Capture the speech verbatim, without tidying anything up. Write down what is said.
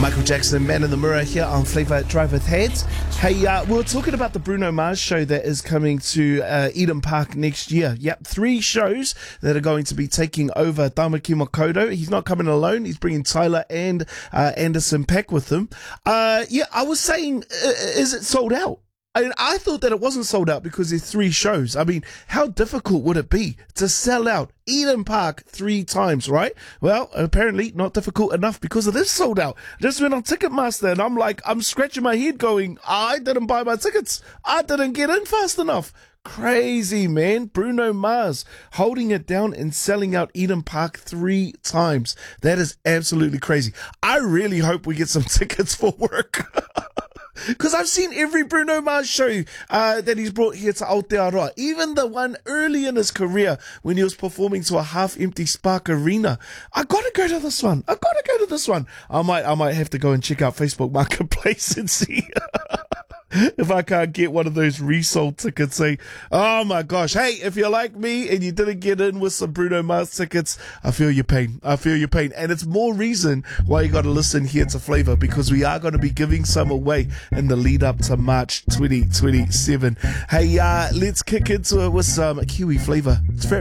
Michael Jackson, Man in the Mirror here on Flavour Drive with Heads. Hey, uh, we were talking about the Bruno Mars show that is coming to uh, Eden Park next year. Yep, three shows that are going to be taking over Tamaki Makaurau. He's not coming alone. He's bringing Tyler and uh, Anderson Paak with him. Uh, yeah, I was saying, uh, is it sold out? I, I thought that it wasn't sold out because there's three shows. I mean, how difficult would it be to sell out Eden Park three times, right? Well, apparently not difficult enough because it is sold out. I just went on Ticketmaster and I'm like, I'm scratching my head going, I didn't buy my tickets. I didn't get in fast enough. Crazy, man. Bruno Mars holding it down and selling out Eden Park three times. That is absolutely crazy. I really hope we get some tickets for work. Because I've seen every Bruno Mars show uh, that he's brought here to Aotearoa. Even the one early in his career when he was performing to a half-empty Spark Arena. I gotta go to this one. I gotta go to this one. I might, I might have to go and check out Facebook Marketplace and see if I can't get one of those resold tickets. Say, oh my gosh. Hey, if you're like me and you didn't get in with some Bruno Mars tickets, I feel your pain. I feel your pain. And it's more reason why you got to listen here to Flavour, because we are going to be giving some away in the lead up to March twenty twenty-seven. Hey, uh, let's kick into it with some Kiwi Flavour. It's very